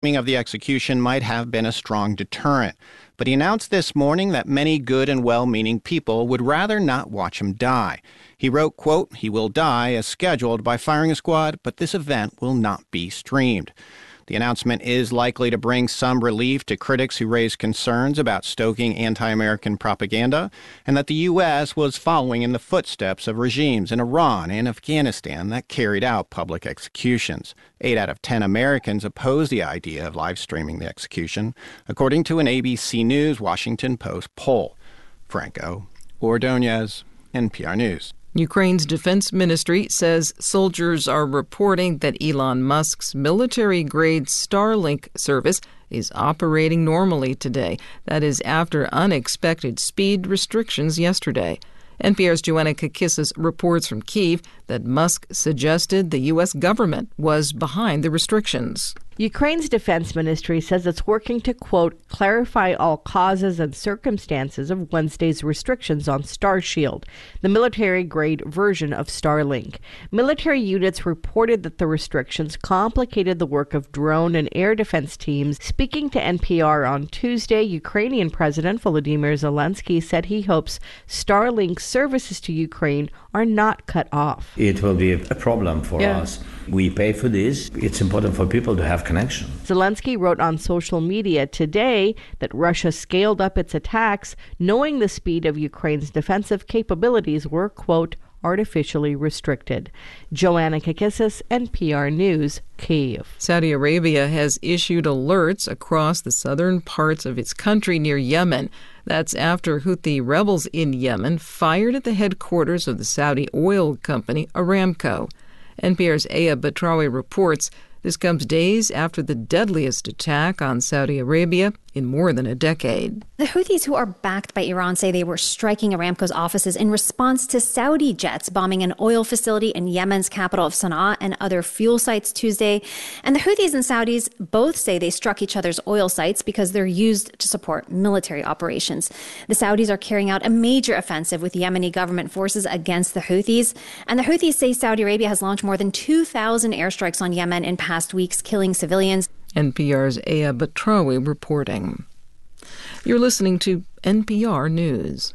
Of the execution might have been a strong deterrent, but he announced this morning that many good and well-meaning people would rather not watch him die. He wrote, quote, "He will die as scheduled by firing squad, but this event will not be streamed." The announcement is likely to bring some relief to critics who raise concerns about stoking anti-American propaganda and that the U.S. was following in the footsteps of regimes in Iran and Afghanistan that carried out public executions. 8 out of 10 Americans oppose the idea of live streaming the execution, according to an ABC News Washington Post poll. Franco Ordonez, NPR News. Ukraine's defense ministry says soldiers are reporting that Elon Musk's military-grade Starlink service is operating normally today. That is after unexpected speed restrictions yesterday. NPR's Joanna Kakissis reports from Kyiv that Musk suggested the U.S. government was behind the restrictions. Ukraine's defense ministry says it's working to, quote, clarify all causes and circumstances of Wednesday's restrictions on Starshield, the military-grade version of Starlink. Military units reported that the restrictions complicated the work of drone and air defense teams. Speaking to NPR on Tuesday, Ukrainian President Volodymyr Zelensky said he hopes Starlink services to Ukraine are not cut off. It will be a problem for us. We pay for this. It's important for people to have connection. Zelensky wrote on social media today that Russia scaled up its attacks, knowing the speed of Ukraine's defensive capabilities were, quote, artificially restricted. Joanna Kakissis, NPR News, Kyiv. Saudi Arabia has issued alerts across the southern parts of its country near Yemen. That's after Houthi rebels in Yemen fired at the headquarters of the Saudi oil company Aramco. NPR's Aya Batrawi reports this comes days after the deadliest attack on Saudi Arabia in more than a decade. The Houthis, who are backed by Iran, say they were striking Aramco's offices in response to Saudi jets bombing an oil facility in Yemen's capital of Sana'a and other fuel sites Tuesday. And the Houthis and Saudis both say they struck each other's oil sites because they're used to support military operations. The Saudis are carrying out a major offensive with Yemeni government forces against the Houthis. And the Houthis say Saudi Arabia has launched more than 2,000 airstrikes on Yemen in past weeks, killing civilians. NPR's Aya Batrawi reporting. You're listening to NPR News.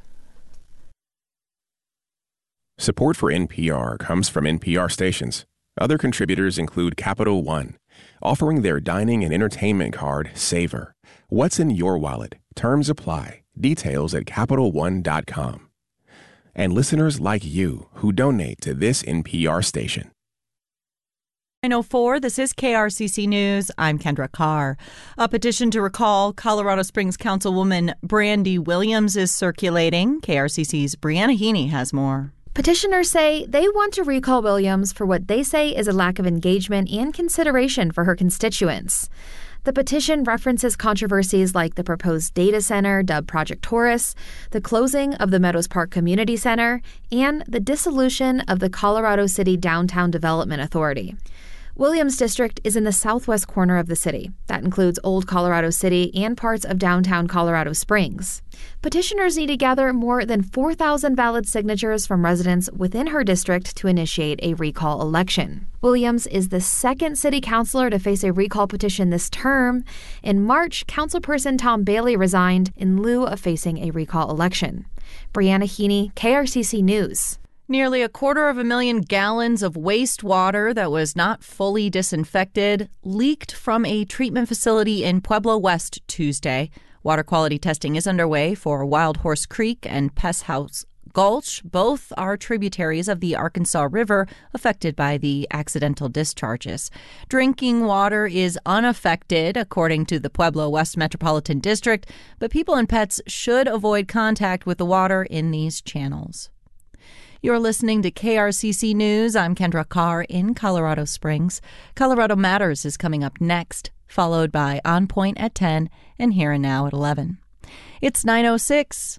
Support for NPR comes from NPR stations. Other contributors include Capital One, offering their dining and entertainment card, Savor. What's in your wallet? Terms apply. Details at CapitalOne.com. And listeners like you who donate to this NPR station. 9:04, this is KRCC News. I'm Kendra Carr. A petition to recall Colorado Springs Councilwoman Brandy Williams is circulating. KRCC's Brianna Heaney has more. Petitioners say they want to recall Williams for what they say is a lack of engagement and consideration for her constituents. The petition references controversies like the proposed data center dubbed Project Taurus, the closing of the Meadows Park Community Center, and the dissolution of the Colorado City Downtown Development Authority. Williams District is in the southwest corner of the city. That includes Old Colorado City and parts of downtown Colorado Springs. Petitioners need to gather more than 4,000 valid signatures from residents within her district to initiate a recall election. Williams is the second city councilor to face a recall petition this term. In March, councilperson Tom Bailey resigned in lieu of facing a recall election. Brianna Heaney, KRCC News. Nearly 250,000 gallons of wastewater that was not fully disinfected leaked from a treatment facility in Pueblo West Tuesday. Water quality testing is underway for Wild Horse Creek and Pest House Gulch. Both are tributaries of the Arkansas River affected by the accidental discharges. Drinking water is unaffected, according to the Pueblo West Metropolitan District, but people and pets should avoid contact with the water in these channels. You're listening to KRCC News. I'm Kendra Carr in Colorado Springs. Colorado Matters is coming up next, followed by On Point at 10 and Here and Now at 11. It's 9:06.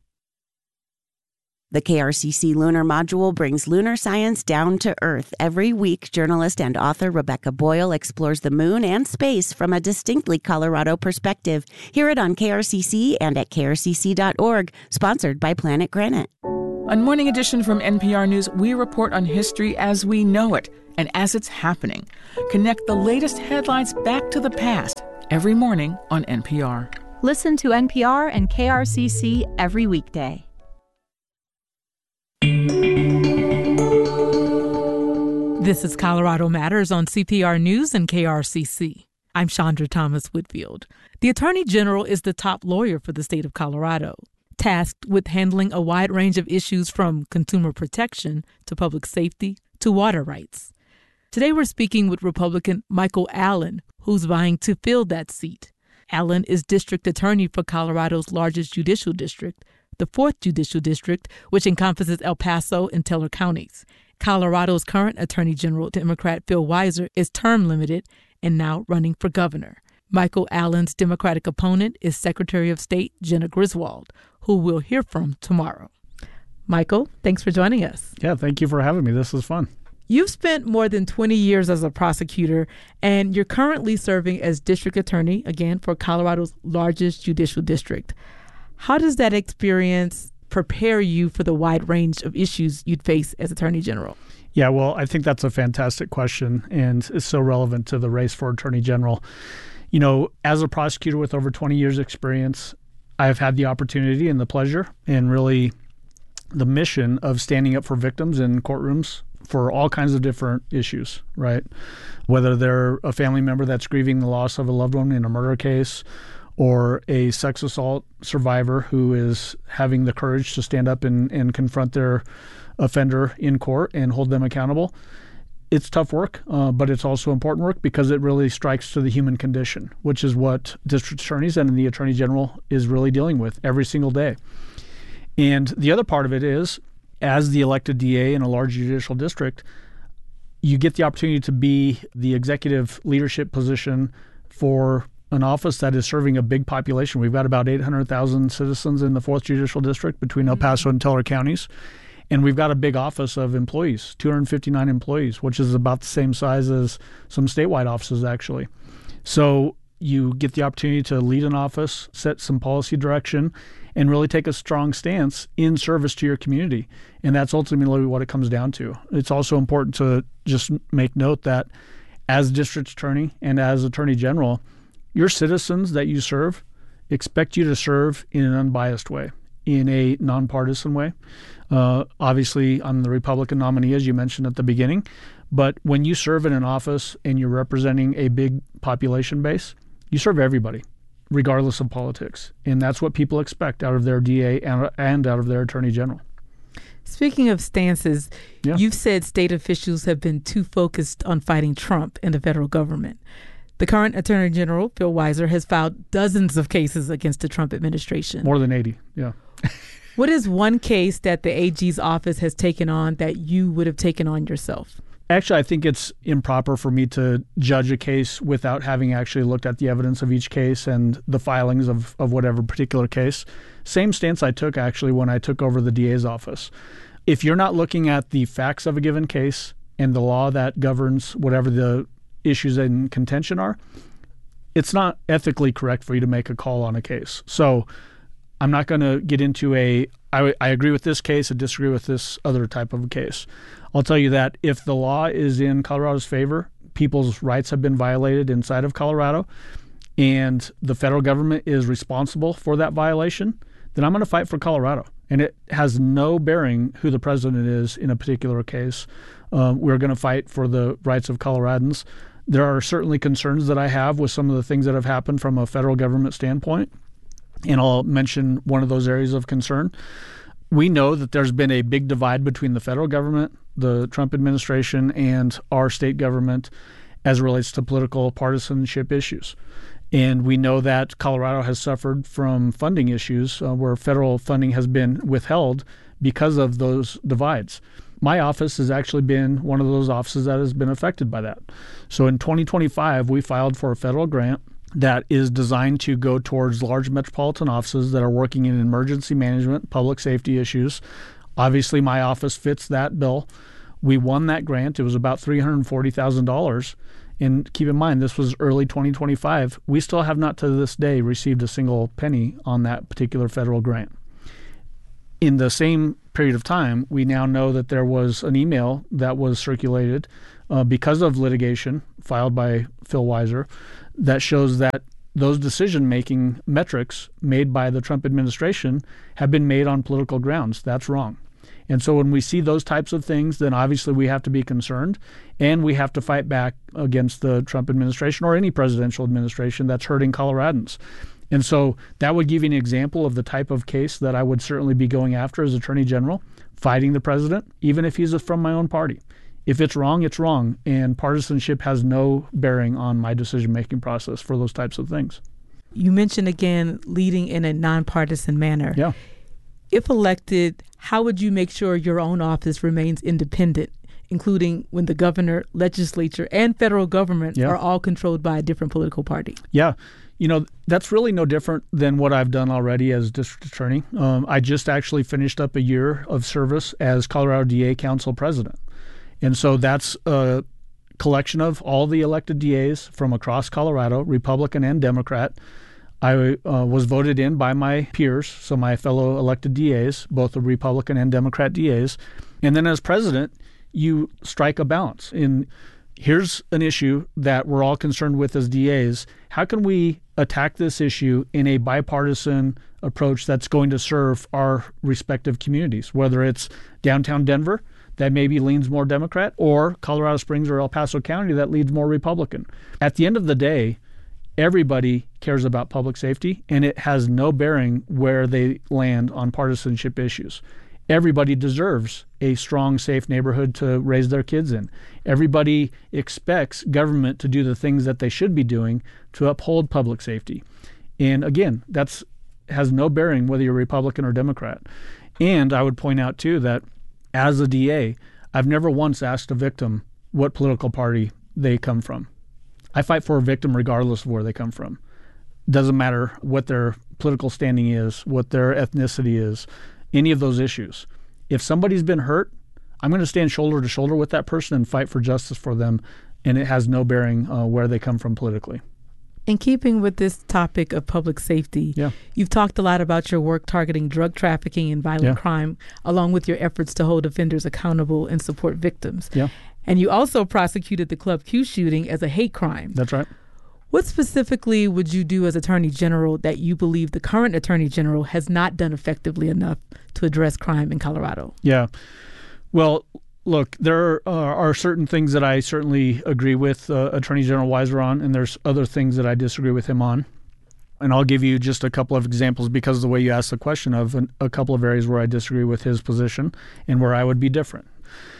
The KRCC Lunar Module brings lunar science down to Earth. Every week, journalist and author Rebecca Boyle explores the moon and space from a distinctly Colorado perspective. Hear it on KRCC and at krcc.org, sponsored by Planet Granite. On Morning Edition from NPR News, we report on history as we know it and as it's happening. Connect the latest headlines back to the past every morning on NPR. Listen to NPR and KRCC every weekday. This is Colorado Matters on CPR News and KRCC. I'm Chandra Thomas Whitfield. The Attorney General is the top lawyer for the state of Colorado, tasked with handling a wide range of issues from consumer protection to public safety to water rights. Today we're speaking with Republican Michael Allen, who's vying to fill that seat. Allen is district attorney for Colorado's largest judicial district, the 4th Judicial District, which encompasses El Paso and Teller counties. Colorado's current Attorney General, Democrat Phil Weiser, is term limited and now running for governor. Michael Allen's Democratic opponent is Secretary of State Jena Griswold, who we'll hear from tomorrow. Michael, thanks for joining us. Yeah, thank you for having me. This is fun. You've spent more than 20 years as a prosecutor, and you're currently serving as district attorney, again, for Colorado's largest judicial district. How does that experience prepare you for the wide range of issues you'd face as attorney general? Yeah, well, I think that's a fantastic question, and it's so relevant to the race for attorney general. You know, as a prosecutor with over 20 years experience, I've had the opportunity and the pleasure and really the mission of standing up for victims in courtrooms for all kinds of different issues, right? Whether they're a family member that's grieving the loss of a loved one in a murder case, or a sex assault survivor who is having the courage to stand up and confront their offender in court and hold them accountable. It's tough work, but it's also important work because it really strikes to the human condition, which is what district attorneys and the attorney general is really dealing with every single day. And the other part of it is, as the elected DA in a large judicial district, you get the opportunity to be the executive leadership position for an office that is serving a big population. We've got about 800,000 citizens in the 4th Judicial District between El Paso and Teller counties. And we've got a big office of employees, 259 employees, which is about the same size as some statewide offices, actually. So you get the opportunity to lead an office, set some policy direction, and really take a strong stance in service to your community. And that's ultimately what it comes down to. It's also important to just make note that as district attorney and as attorney general, your citizens that you serve expect you to serve in an unbiased way, in a nonpartisan way. Obviously, I'm the Republican nominee, as you mentioned at the beginning. But when you serve in an office and you're representing a big population base, you serve everybody, regardless of politics. And that's what people expect out of their DA and out of their attorney general. Speaking of stances, You've said state officials have been too focused on fighting Trump and the federal government. The current Attorney General, Phil Weiser, has filed dozens of cases against the Trump administration. More than 80, yeah. What is one case that the AG's office has taken on that you would have taken on yourself? Actually, I think it's improper for me to judge a case without having actually looked at the evidence of each case and the filings of whatever particular case. Same stance I took, actually, when I took over the DA's office. If you're not looking at the facts of a given case and the law that governs whatever the issues in contention are, it's not ethically correct for you to make a call on a case. So I'm not going to get into I agree with this case and disagree with this other type of a case. I'll tell you that if the law is in Colorado's favor, people's rights have been violated inside of Colorado, and the federal government is responsible for that violation, then I'm going to fight for Colorado. And it has no bearing who the president is in a particular case. We're going to fight for the rights of Coloradans. There are certainly concerns that I have with some of the things that have happened from a federal government standpoint, and I'll mention one of those areas of concern. We know that there's been a big divide between the federal government, the Trump administration, and our state government as it relates to political partisanship issues. And we know that Colorado has suffered from funding issues where federal funding has been withheld because of those divides. My office has actually been one of those offices that has been affected by that. So in 2025, we filed for a federal grant that is designed to go towards large metropolitan offices that are working in emergency management, public safety issues. Obviously, my office fits that bill. We won that grant. It was about $340,000. And keep in mind, this was early 2025. We still have not to this day received a single penny on that particular federal grant. In the same period of time, we now know that there was an email that was circulated because of litigation filed by Phil Weiser that shows that those decision-making metrics made by the Trump administration have been made on political grounds. That's wrong. And so when we see those types of things, then obviously we have to be concerned, and we have to fight back against the Trump administration or any presidential administration that's hurting Coloradans. And so that would give you an example of the type of case that I would certainly be going after as Attorney General, fighting the president, even if he's from my own party. If it's wrong, it's wrong, and partisanship has no bearing on my decision-making process for those types of things. You mentioned, again, leading in a nonpartisan manner. Yeah. If elected, how would you make sure your own office remains independent, including when the governor, legislature, and federal government are all controlled by a different political party? Yeah. That's really no different than what I've done already as district attorney. I just actually finished up a year of service as Colorado DA Council president. And so that's a collection of all the elected DAs from across Colorado, Republican and Democrat. I was voted in by my peers, so my fellow elected DAs, both the Republican and Democrat DAs. And then as president, you strike a balance. And here's an issue that we're all concerned with as DAs. How can we attack this issue in a bipartisan approach that's going to serve our respective communities, whether it's downtown Denver, that maybe leans more Democrat, or Colorado Springs or El Paso County that leans more Republican. At the end of the day, everybody cares about public safety, and it has no bearing where they land on partisanship issues. Everybody deserves a strong, safe neighborhood to raise their kids in. Everybody expects government to do the things that they should be doing to uphold public safety. And again, that has no bearing whether you're Republican or Democrat. And I would point out, too, that as a DA, I've never once asked a victim what political party they come from. I fight for a victim regardless of where they come from. Doesn't matter what their political standing is, what their ethnicity is, any of those issues. If somebody's been hurt, I'm going to stand shoulder to shoulder with that person and fight for justice for them, and it has no bearing where they come from politically. In keeping with this topic of public safety, you've talked a lot about your work targeting drug trafficking and violent crime, along with your efforts to hold offenders accountable and support victims. Yeah. And you also prosecuted the Club Q shooting as a hate crime. That's right. What specifically would you do as Attorney General that you believe the current Attorney General has not done effectively enough to address crime in Colorado? Yeah. Well, look, there are certain things that I certainly agree with Attorney General Weiser on, and there's other things that I disagree with him on. And I'll give you just a couple of examples because of the way you asked the question of a couple of areas where I disagree with his position and where I would be different.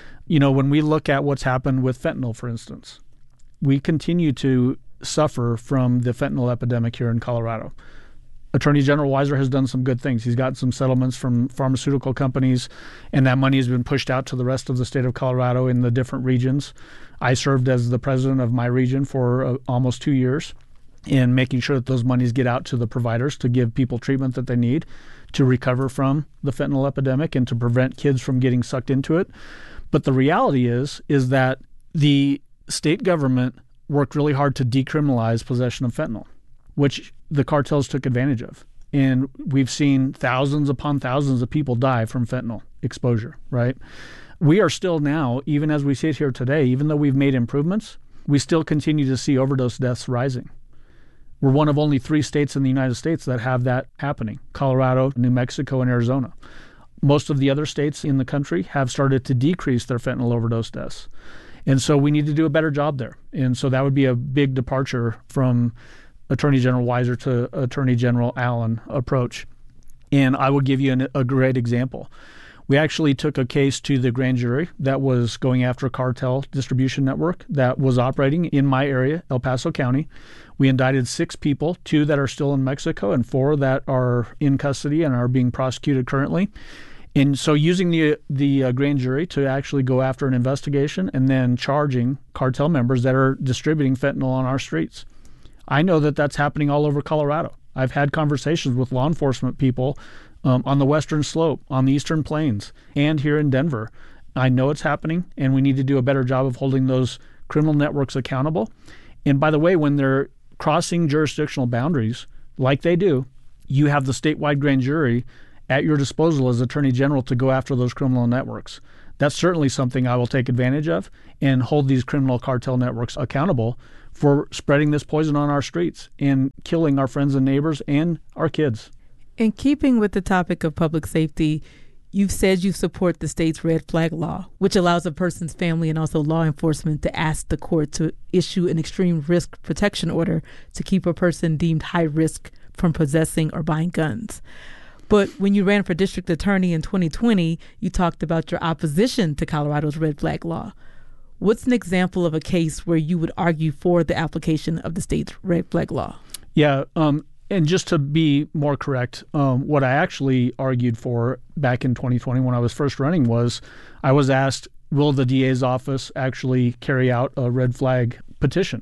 When we look at what's happened with fentanyl, for instance, we continue to suffer from the fentanyl epidemic here in Colorado. Attorney General Weiser has done some good things. He's gotten some settlements from pharmaceutical companies, and that money has been pushed out to the rest of the state of Colorado in the different regions. I served as the president of my region for almost 2 years in making sure that those monies get out to the providers to give people treatment that they need to recover from the fentanyl epidemic and to prevent kids from getting sucked into it. But the reality is that the state government worked really hard to decriminalize possession of fentanyl, which the cartels took advantage of. And we've seen thousands upon thousands of people die from fentanyl exposure, right? We are still now, even as we sit here today, even though we've made improvements, we still continue to see overdose deaths rising. We're one of only 3 states in the United States that have that happening: Colorado, New Mexico, and Arizona. Most of the other states in the country have started to decrease their fentanyl overdose deaths. And so we need to do a better job there. And so that would be a big departure from Attorney General Weiser to Attorney General Allen approach. And I will give you a great example. We actually took a case to the grand jury that was going after a cartel distribution network that was operating in my area, El Paso County. We indicted 6 people, 2 that are still in Mexico and 4 that are in custody and are being prosecuted currently. And so using the grand jury to actually go after an investigation and then charging cartel members that are distributing fentanyl on our streets. I know that that's happening all over Colorado. I've had conversations with law enforcement people on the Western Slope, on the Eastern Plains, and here in Denver. I know it's happening, and we need to do a better job of holding those criminal networks accountable. And by the way, when they're crossing jurisdictional boundaries, like they do, you have the statewide grand jury at your disposal as Attorney General to go after those criminal networks. That's certainly something I will take advantage of and hold these criminal cartel networks accountable for spreading this poison on our streets and killing our friends and neighbors and our kids. In keeping with the topic of public safety, you've said you support the state's red flag law, which allows a person's family and also law enforcement to ask the court to issue an extreme risk protection order to keep a person deemed high risk from possessing or buying guns. But when you ran for district attorney in 2020, you talked about your opposition to Colorado's red flag law. What's an example of a case where you would argue for the application of the state's red flag law? Yeah, and just to be more correct, what I actually argued for back in 2020 when I was first running was I was asked, will the DA's office actually carry out a red flag petition?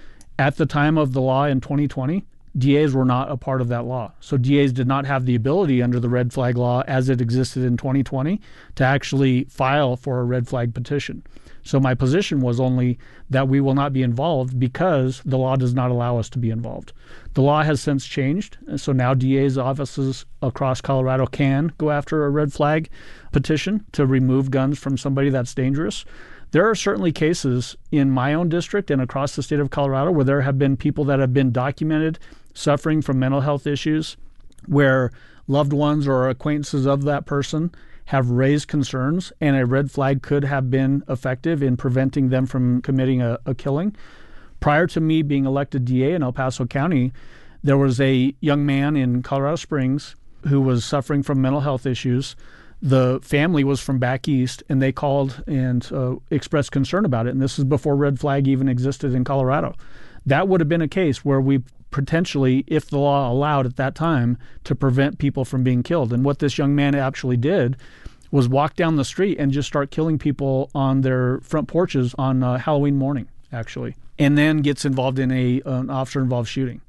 At the time of the law in 2020, DAs were not a part of that law. So DAs did not have the ability under the red flag law as it existed in 2020 to actually file for a red flag petition. So my position was only that we will not be involved because the law does not allow us to be involved. The law has since changed, so now DA's offices across Colorado can go after a red flag petition to remove guns from somebody that's dangerous. There are certainly cases in my own district and across the state of Colorado where there have been people that have been documented suffering from mental health issues, where loved ones or acquaintances of that person have raised concerns, and a red flag could have been effective in preventing them from committing a killing. Prior to me being elected DA in El Paso County, there was a young man in Colorado Springs who was suffering from mental health issues. The family was from back east, and they called and expressed concern about it. And this is before red flag even existed in Colorado. That would have been a case where we potentially, if the law allowed at that time, to prevent people from being killed. And what this young man actually did was walk down the street and just start killing people on their front porches on Halloween morning, actually, and then gets involved in an officer-involved shooting.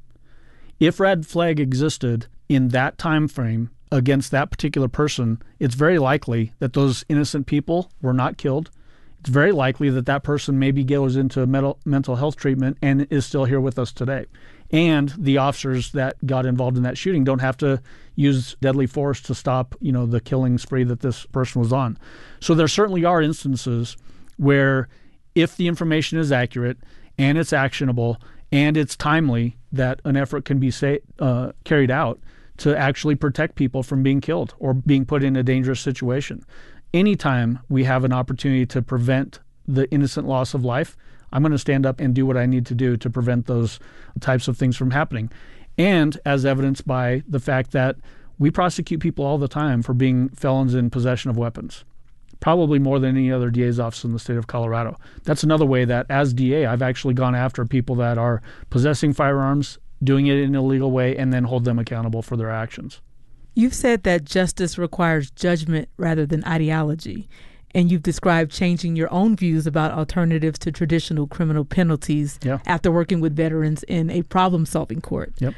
If red flag existed in that time frame against that particular person, it's very likely that those innocent people were not killed. It's very likely that that person maybe goes into mental health treatment and is still here with us today. And the officers that got involved in that shooting don't have to use deadly force to stop, the killing spree that this person was on. So there certainly are instances where if the information is accurate and it's actionable and it's timely, that an effort can be carried out to actually protect people from being killed or being put in a dangerous situation. Anytime we have an opportunity to prevent the innocent loss of life, I'm going to stand up and do what I need to do to prevent those types of things from happening. And as evidenced by the fact that we prosecute people all the time for being felons in possession of weapons, probably more than any other DA's office in the state of Colorado. That's another way that as DA, I've actually gone after people that are possessing firearms, doing it in an illegal way, and then hold them accountable for their actions. You've said that justice requires judgment rather than ideology, and you've described changing your own views about alternatives to traditional criminal penalties after working with veterans in a problem-solving court. Yep.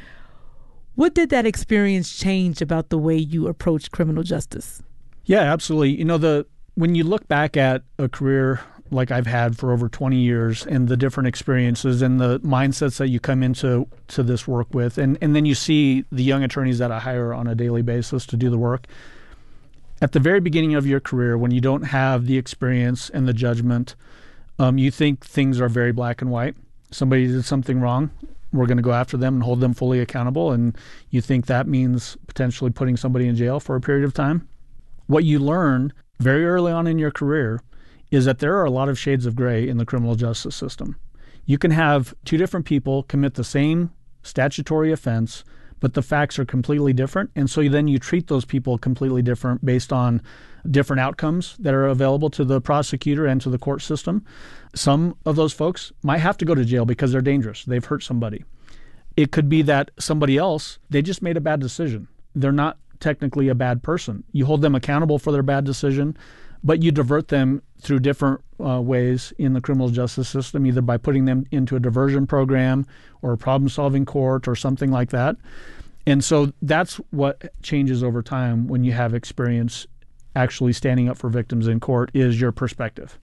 What did that experience change about the way you approach criminal justice? Yeah, absolutely. When you look back at a career like I've had for over 20 years and the different experiences and the mindsets that you come into this work with, and then you see the young attorneys that I hire on a daily basis to do the work, at the very beginning of your career, when you don't have the experience and the judgment, you think things are very black and white. Somebody did something wrong, we're going to go after them and hold them fully accountable, and you think that means potentially putting somebody in jail for a period of time. What you learn very early on in your career is that there are a lot of shades of gray in the criminal justice system. You can have two different people commit the same statutory offense, but the facts are completely different. And so then you treat those people completely different based on different outcomes that are available to the prosecutor and to the court system. Some of those folks might have to go to jail because they're dangerous. They've hurt somebody. It could be that somebody else, they just made a bad decision. They're not technically a bad person. You hold them accountable for their bad decision, but you divert them through different ways in the criminal justice system, either by putting them into a diversion program or a problem-solving court or something like that. And so that's what changes over time when you have experience actually standing up for victims in court, is your perspective.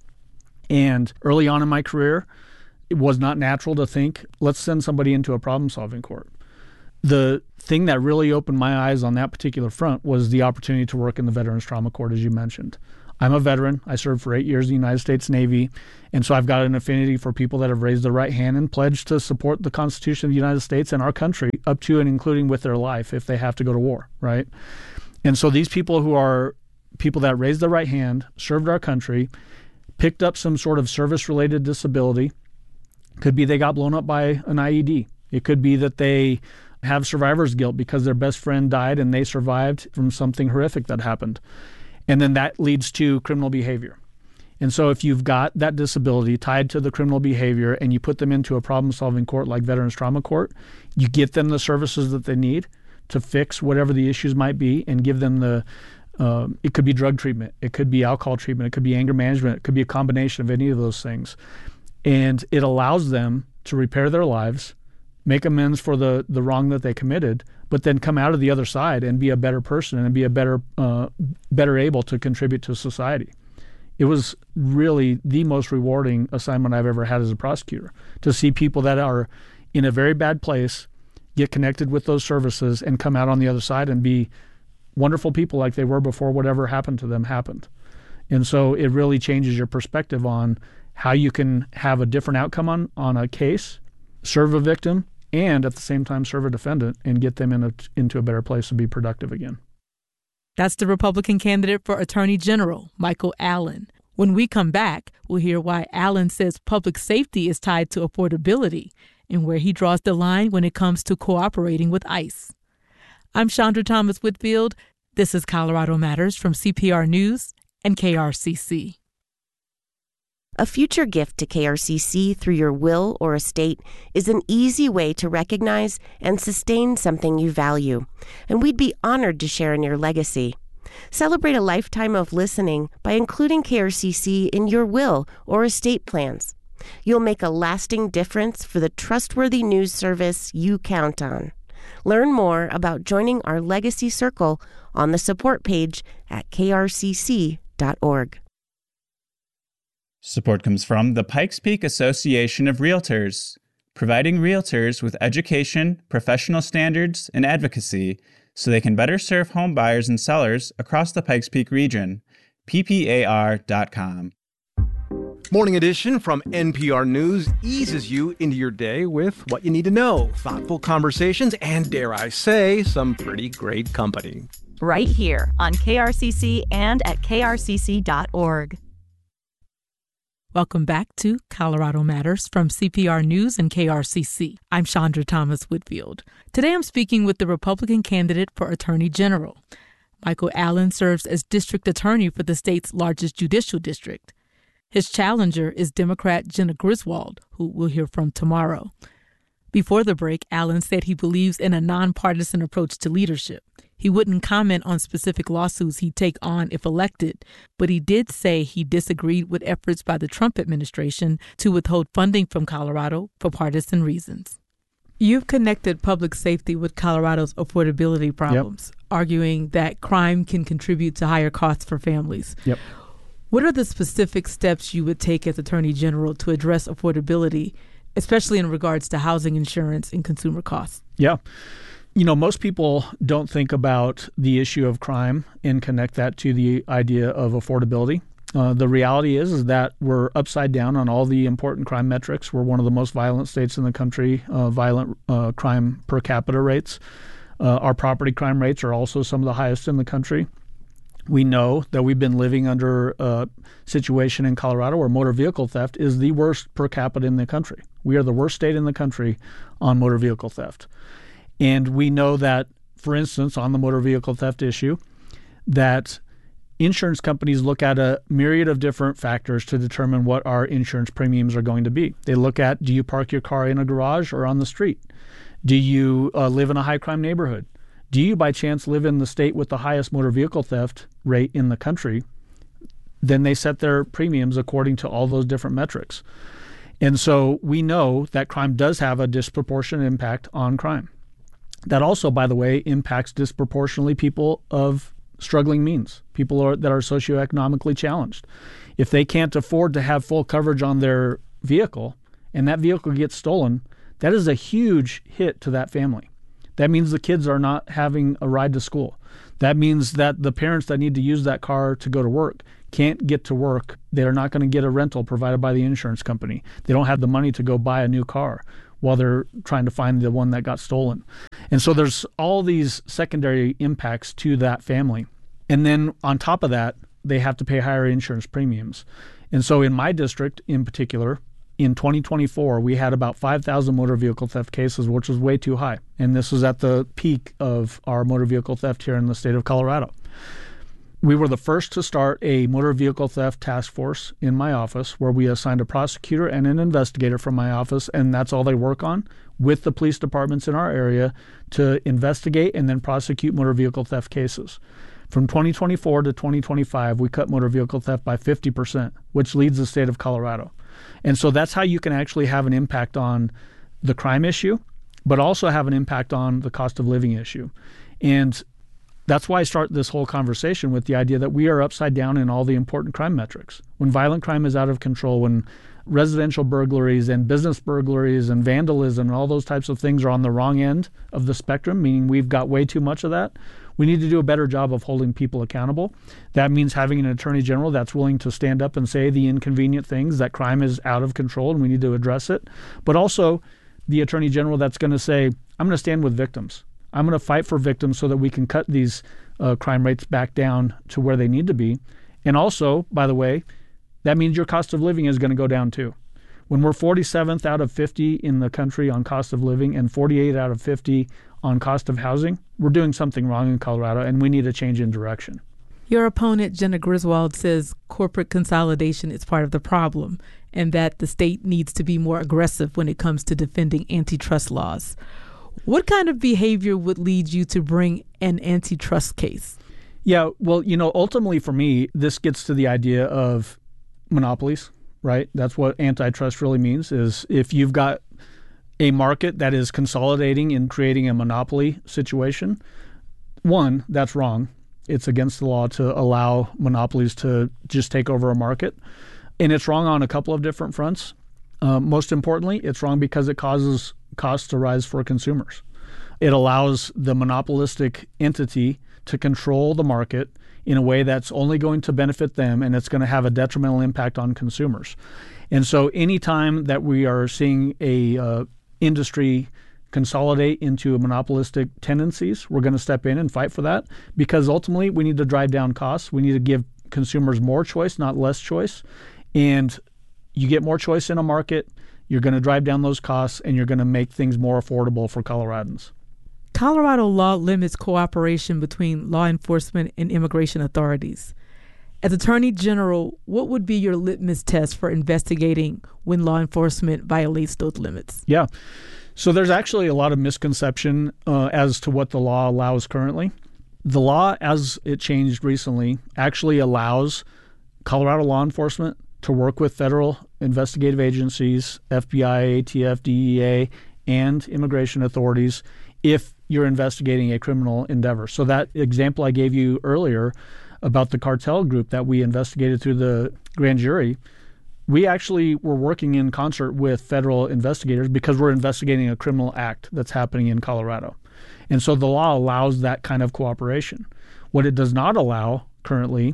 And early on in my career, it was not natural to think, let's send somebody into a problem-solving court. The thing that really opened my eyes on that particular front was the opportunity to work in the Veterans Trauma Court, as you mentioned. I'm a veteran. I served for 8 years in the United States Navy, and so I've got an affinity for people that have raised their right hand and pledged to support the Constitution of the United States and our country up to and including with their life if they have to go to war, right? And so these people who are people that raised their right hand, served our country, picked up some sort of service-related disability. Could be they got blown up by an IED. It could be that they have survivor's guilt because their best friend died and they survived from something horrific that happened. And then that leads to criminal behavior. And so if you've got that disability tied to the criminal behavior and you put them into a problem-solving court like Veterans Trauma Court, you get them the services that they need to fix whatever the issues might be and give them the it could be drug treatment, it could be alcohol treatment, it could be anger management, it could be a combination of any of those things. And it allows them to repair their lives, make amends for the wrong that they committed, but then come out of the other side and be a better person and be a better able to contribute to society. It was really the most rewarding assignment I've ever had as a prosecutor, to see people that are in a very bad place get connected with those services and come out on the other side and be wonderful people like they were before whatever happened to them happened. And so it really changes your perspective on how you can have a different outcome on a case, serve a victim, and at the same time serve a defendant and get them into a better place to be productive again. That's the Republican candidate for Attorney General, Michael Allen. When we come back, we'll hear why Allen says public safety is tied to affordability and where he draws the line when it comes to cooperating with ICE. I'm Chandra Thomas Whitfield. This is Colorado Matters from CPR News and KRCC. A future gift to KRCC through your will or estate is an easy way to recognize and sustain something you value, and we'd be honored to share in your legacy. Celebrate a lifetime of listening by including KRCC in your will or estate plans. You'll make a lasting difference for the trustworthy news service you count on. Learn more about joining our Legacy Circle on the support page at krcc.org. Support comes from the Pikes Peak Association of Realtors, providing realtors with education, professional standards, and advocacy so they can better serve home buyers and sellers across the Pikes Peak region. ppar.com. Morning Edition from NPR News eases you into your day with what you need to know, thoughtful conversations, and, dare I say, some pretty great company. Right here on KRCC and at krcc.org. Welcome back to Colorado Matters from CPR News and KRCC. I'm Chandra Thomas Whitfield. Today I'm speaking with the Republican candidate for Attorney General. Michael Allen serves as district attorney for the state's largest judicial district. His challenger is Democrat Jena Griswold, who we'll hear from tomorrow. Before the break, Allen said he believes in a nonpartisan approach to leadership. He wouldn't comment on specific lawsuits he'd take on if elected, but he did say he disagreed with efforts by the Trump administration to withhold funding from Colorado for partisan reasons. You've connected public safety with Colorado's affordability problems, arguing that crime can contribute to higher costs for families. Yep. What are the specific steps you would take as Attorney General to address affordability, especially in regards to housing insurance and consumer costs? Yeah. You know, most people don't think about the issue of crime and connect that to the idea of affordability. The reality is that we're upside down on all the important crime metrics. We're one of the most violent states in the country, violent crime per capita rates. Our property crime rates are also some of the highest in the country. We know that we've been living under a situation in Colorado where motor vehicle theft is the worst per capita in the country. We are the worst state in the country on motor vehicle theft. And we know that, for instance, on the motor vehicle theft issue, that insurance companies look at a myriad of different factors to determine what our insurance premiums are going to be. They look at, do you park your car in a garage or on the street? Do you live in a high crime neighborhood? Do you by chance live in the state with the highest motor vehicle theft rate in the country? Then they set their premiums according to all those different metrics. And so we know that crime does have a disproportionate impact on crime. That also, by the way, impacts disproportionately people of struggling means, people that are socioeconomically challenged. If they can't afford to have full coverage on their vehicle and that vehicle gets stolen, that is a huge hit to that family. That means the kids are not having a ride to school. That means that the parents that need to use that car to go to work can't get to work. They're not going to get a rental provided by the insurance company. They don't have the money to go buy a new car while they're trying to find the one that got stolen. And so there's all these secondary impacts to that family. And then on top of that, they have to pay higher insurance premiums. And so in my district in particular, in 2024, we had about 5,000 motor vehicle theft cases, which was way too high. And this was at the peak of our motor vehicle theft here in the state of Colorado. We were the first to start a motor vehicle theft task force in my office, where we assigned a prosecutor and an investigator from my office, and that's all they work on, with the police departments in our area to investigate and then prosecute motor vehicle theft cases. From 2024 to 2025, we cut motor vehicle theft by 50%, which leads the state of Colorado. And so that's how you can actually have an impact on the crime issue, but also have an impact on the cost of living issue. And that's why I start this whole conversation with the idea that we are upside down in all the important crime metrics. When violent crime is out of control, when residential burglaries and business burglaries and vandalism and all those types of things are on the wrong end of the spectrum, meaning we've got way too much of that, we need to do a better job of holding people accountable. That means having an attorney general that's willing to stand up and say the inconvenient things, that crime is out of control and we need to address it. But also the attorney general that's going to say, I'm going to stand with victims. I'm going to fight for victims so that we can cut these crime rates back down to where they need to be. And also, by the way, that means your cost of living is going to go down too. When we're 47th out of 50 in the country on cost of living and 48 out of 50 on cost of housing, we're doing something wrong in Colorado, and we need a change in direction. Your opponent, Jenna Griswold, says corporate consolidation is part of the problem and that the state needs to be more aggressive when it comes to defending antitrust laws. What kind of behavior would lead you to bring an antitrust case? Yeah, well, ultimately for me, this gets to the idea of monopolies, right? That's what antitrust really means, is if you've got a market that is consolidating and creating a monopoly situation, one, that's wrong. It's against the law to allow monopolies to just take over a market. And it's wrong on a couple of different fronts. Most importantly, it's wrong because it causes costs to rise for consumers. It allows the monopolistic entity to control the market in a way that's only going to benefit them, and it's going to have a detrimental impact on consumers. And so anytime that we are seeing a industry consolidate into monopolistic tendencies, we're going to step in and fight for that, because ultimately we need to drive down costs. We need to give consumers more choice, not less choice. And you get more choice in a market, you're going to drive down those costs, and you're going to make things more affordable for Coloradans. Colorado law limits cooperation between law enforcement and immigration authorities. As Attorney General, what would be your litmus test for investigating when law enforcement violates those limits? Yeah. So there's actually a lot of misconception as to what the law allows currently. The law, as it changed recently, actually allows Colorado law enforcement to work with federal investigative agencies, FBI, ATF, DEA, and immigration authorities if you're investigating a criminal endeavor. So that example I gave you earlier about the cartel group that we investigated through the grand jury, we actually were working in concert with federal investigators because we're investigating a criminal act that's happening in Colorado. And so the law allows that kind of cooperation. What it does not allow currently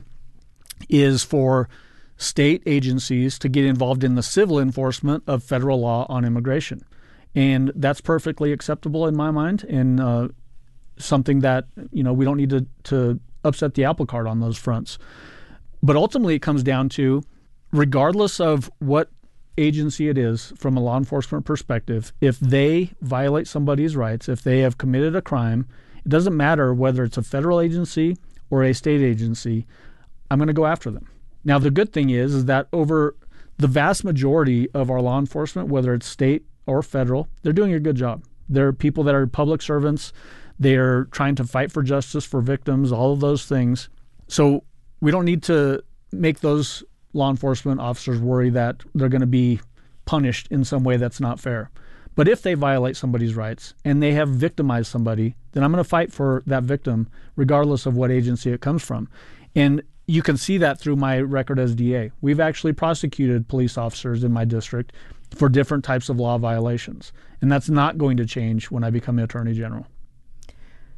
is for state agencies to get involved in the civil enforcement of federal law on immigration. And that's perfectly acceptable in my mind, and something that, we don't need to upset the apple cart on those fronts. But ultimately it comes down to, regardless of what agency it is from a law enforcement perspective, if they violate somebody's rights, if they have committed a crime, it doesn't matter whether it's a federal agency or a state agency, I'm going to go after them. Now, the good thing is that over the vast majority of our law enforcement, whether it's state or federal, they're doing a good job. They're people that are public servants. They're trying to fight for justice for victims, all of those things. So we don't need to make those law enforcement officers worry that they're going to be punished in some way that's not fair. But if they violate somebody's rights and they have victimized somebody, then I'm going to fight for that victim regardless of what agency it comes from. And you can see that through my record as DA. We've actually prosecuted police officers in my district for different types of law violations. And that's not going to change when I become Attorney General.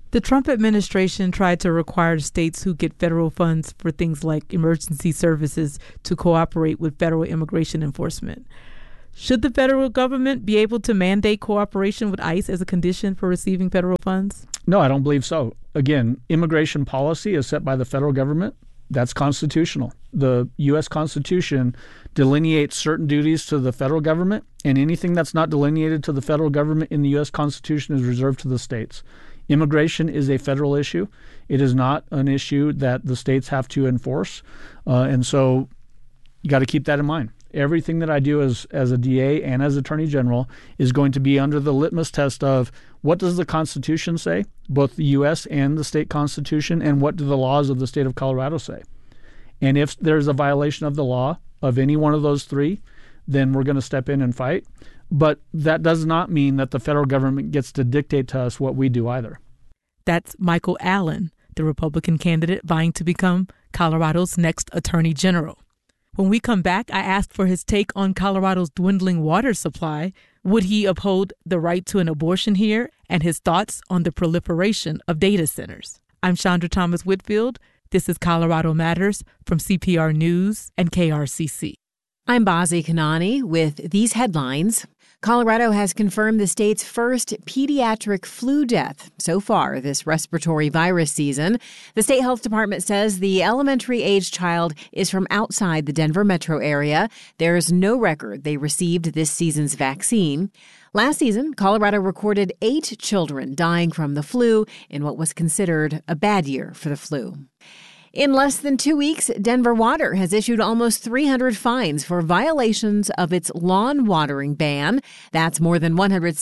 The Trump administration tried to require states who get federal funds for things like emergency services to cooperate with federal immigration enforcement. Should the federal government be able to mandate cooperation with ICE as a condition for receiving federal funds? No, I don't believe so. Again, immigration policy is set by the federal government. That's constitutional. The U.S. Constitution delineates certain duties to the federal government, and anything that's not delineated to the federal government in the U.S. Constitution is reserved to the states. Immigration is a federal issue. It is not an issue that the states have to enforce. And so you got to keep that in mind. Everything that I do as a DA and as Attorney General is going to be under the litmus test of what does the Constitution say, both the U.S. and the state Constitution, and what do the laws of the state of Colorado say. And if there's a violation of the law of any one of those three, then we're going to step in and fight. But that does not mean that the federal government gets to dictate to us what we do either. That's Michael Allen, the Republican candidate vying to become Colorado's next Attorney General. When we come back, I asked for his take on Colorado's dwindling water supply. Would he uphold the right to an abortion here? And his thoughts on the proliferation of data centers. I'm Chandra Thomas Whitfield. This is Colorado Matters from CPR News and KRCC. I'm Bazi Kanani with these headlines. Colorado has confirmed the state's first pediatric flu death so far this respiratory virus season. The state health department says the elementary-age child is from outside the Denver metro area. There's no record they received this season's vaccine. Last season, Colorado recorded 8 children dying from the flu in what was considered a bad year for the flu. In less than 2 weeks, Denver Water has issued almost 300 fines for violations of its lawn watering ban. That's more than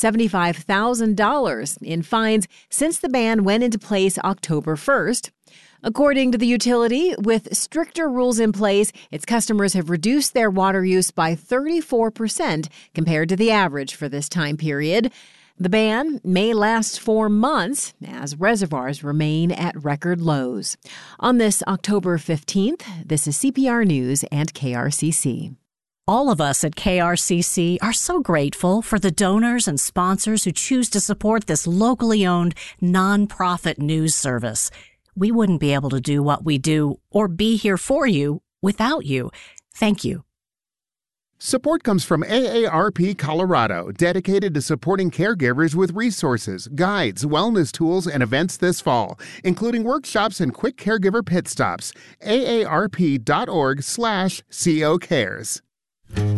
$175,000 in fines since the ban went into place October 1st. According to the utility, with stricter rules in place, its customers have reduced their water use by 34% compared to the average for this time period. The ban may last 4 months as reservoirs remain at record lows. On this October 15th, this is CPR News and KRCC. All of us at KRCC are so grateful for the donors and sponsors who choose to support this locally owned nonprofit news service. We wouldn't be able to do what we do or be here for you without you. Thank you. Support comes from AARP Colorado, dedicated to supporting caregivers with resources, guides, wellness tools, and events this fall, including workshops and quick caregiver pit stops. AARP.org/COCares.